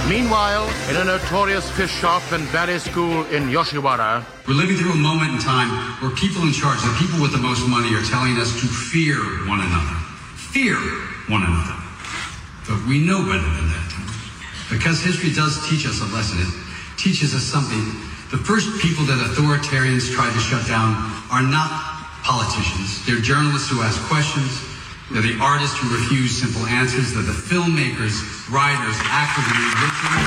Meanwhile, in a notorious fish shop and ballet school in Yoshiwara, we're living through a moment in time where people in charge, the people with the most money, are telling us to fear one another. Fear one another. But we know better than that. Because history does teach us a lesson. It teaches us something. The first people that authoritarians tried to shut down are not politicians. They're journalists who ask questions. They're the artists who refuse simple answers. They're the filmmakers, writers, actors, and musicians.